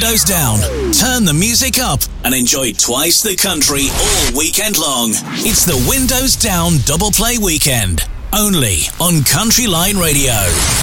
windows down, turn the music up, and enjoy twice the country all weekend long. It's the Windows Down Double Play Weekend, only on Country Line Radio.